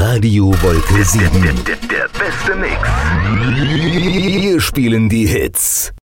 Radio Wolke 7. Der beste Mix. Wir spielen die Hits.